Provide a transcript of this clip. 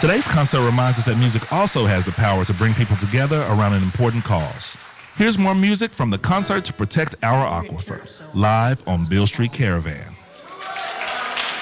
Today's concert reminds us that music also has the power to bring people together around an important cause. Here's more music from the concert to protect our aquifer, live on Beale Street Caravan.